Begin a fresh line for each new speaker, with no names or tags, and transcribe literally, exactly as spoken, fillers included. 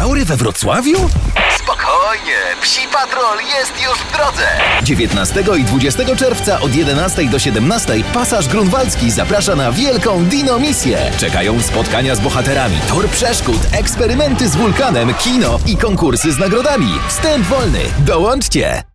dinozaury we Wrocławiu?
Spokojnie, Psi Patrol jest już w drodze.
dziewiętnastego i dwudziestego czerwca od jedenastej do siedemnastej Pasaż Grunwaldzki zaprasza na wielką dino-misję. Czekają spotkania z bohaterami, tor przeszkód, eksperymenty z wulkanem, kino i konkursy z nagrodami. Wstęp wolny. Dołączcie!